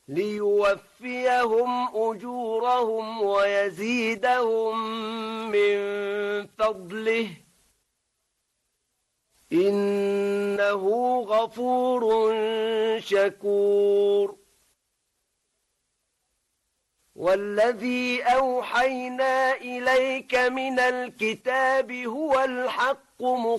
ليوفيهم أجورهم ويزيدهم من فضله إنه غفور شكور والذي أوحينا إليك من الكتاب هو الحق